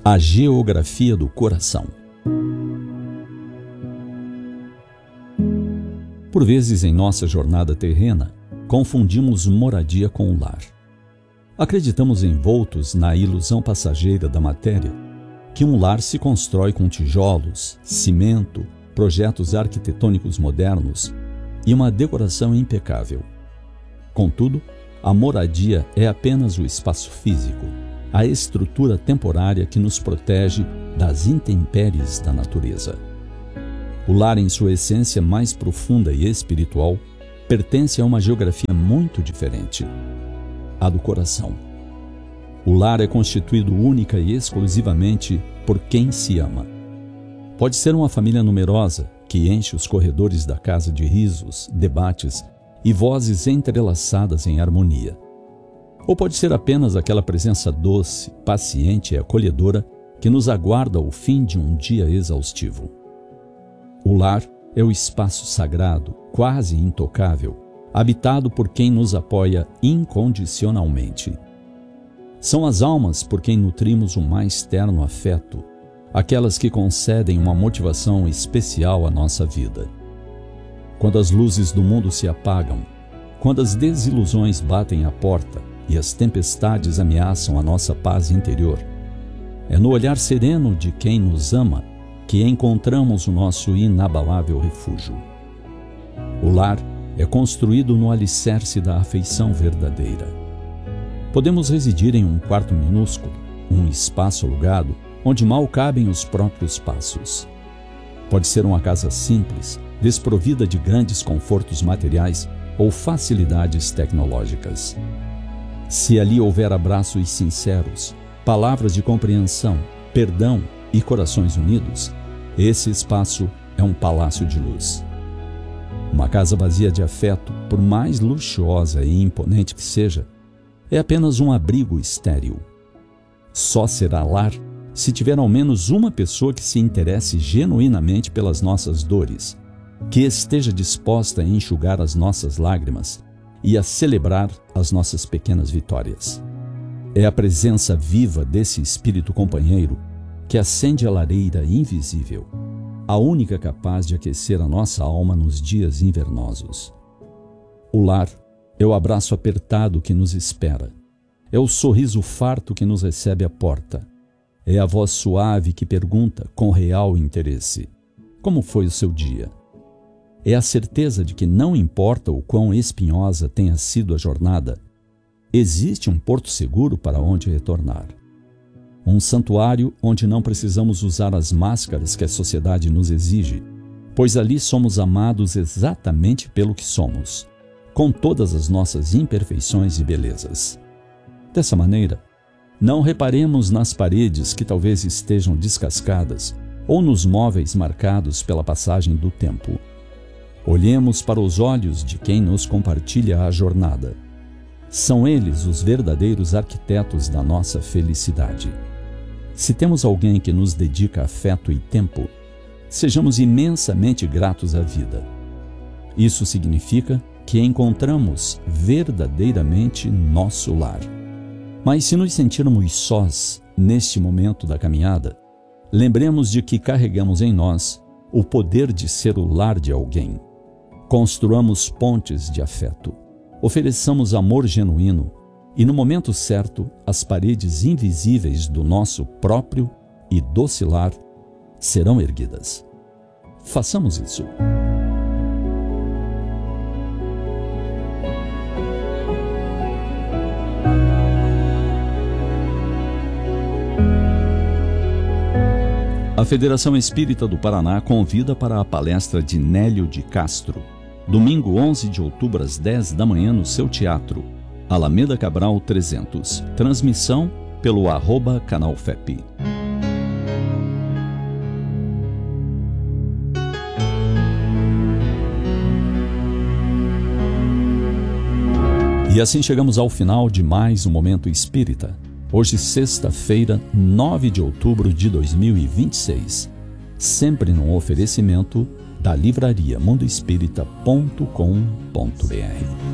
A geografia do coração. Por vezes, em nossa jornada terrena, confundimos moradia com lar. Acreditamos envoltos na ilusão passageira da matéria que um lar se constrói com tijolos, cimento, projetos arquitetônicos modernos e uma decoração impecável. Contudo, a moradia é apenas o espaço físico, a estrutura temporária que nos protege das intempéries da natureza. O lar, em sua essência mais profunda e espiritual, pertence a uma geografia muito diferente, a do coração. O lar é constituído única e exclusivamente por quem se ama. Pode ser uma família numerosa que enche os corredores da casa de risos, debates e vozes entrelaçadas em harmonia. Ou pode ser apenas aquela presença doce, paciente e acolhedora que nos aguarda ao fim de um dia exaustivo. O lar é o espaço sagrado, quase intocável, habitado por quem nos apoia incondicionalmente. São as almas por quem nutrimos o mais terno afeto, aquelas que concedem uma motivação especial à nossa vida. Quando as luzes do mundo se apagam, quando as desilusões batem à porta e as tempestades ameaçam a nossa paz interior, é no olhar sereno de quem nos ama que encontramos o nosso inabalável refúgio. O lar é construído no alicerce da afeição verdadeira. Podemos residir em um quarto minúsculo, um espaço alugado, onde mal cabem os próprios passos. Pode ser uma casa simples, desprovida de grandes confortos materiais ou facilidades tecnológicas. Se ali houver abraços sinceros, palavras de compreensão, perdão e corações unidos, esse espaço é um palácio de luz. Uma casa vazia de afeto, por mais luxuosa e imponente que seja, é apenas um abrigo estéril. Só será lar se tiver ao menos uma pessoa que se interesse genuinamente pelas nossas dores, que esteja disposta a enxugar as nossas lágrimas e a celebrar as nossas pequenas vitórias. É a presença viva desse espírito companheiro que acende a lareira invisível, a única capaz de aquecer a nossa alma nos dias invernosos. O lar é o abraço apertado que nos espera, é o sorriso farto que nos recebe à porta, é a voz suave que pergunta com real interesse: como foi o seu dia? É a certeza de que não importa o quão espinhosa tenha sido a jornada, existe um porto seguro para onde retornar. Um santuário onde não precisamos usar as máscaras que a sociedade nos exige, pois ali somos amados exatamente pelo que somos, com todas as nossas imperfeições e belezas. Dessa maneira, não reparemos nas paredes que talvez estejam descascadas ou nos móveis marcados pela passagem do tempo. Olhemos para os olhos de quem nos compartilha a jornada. São eles os verdadeiros arquitetos da nossa felicidade. Se temos alguém que nos dedica afeto e tempo, sejamos imensamente gratos à vida. Isso significa que encontramos verdadeiramente nosso lar. Mas se nos sentirmos sós neste momento da caminhada, lembremos de que carregamos em nós o poder de ser o lar de alguém. Construamos pontes de afeto, ofereçamos amor genuíno e, no momento certo, as paredes invisíveis do nosso próprio e doce lar serão erguidas. Façamos isso. A Federação Espírita do Paraná convida para a palestra de Nélio de Castro, domingo 11 de outubro às 10 da manhã no seu teatro, Alameda Cabral 300. Transmissão pelo @canalfep. E assim chegamos ao final de mais um Momento Espírita. Hoje, sexta-feira, 9 de outubro de 2026. Sempre num oferecimento da livraria mundoespírita.com.br.